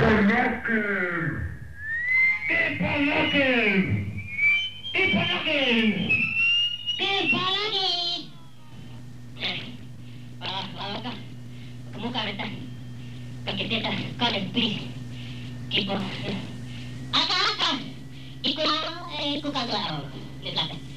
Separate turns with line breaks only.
Locker! Tipo Locker! Tipo Locker! Tipo Locker! Ka. Kemuka beta. Kaki teta kalen please. Tipo. Aka. Iku kagak. Lihat.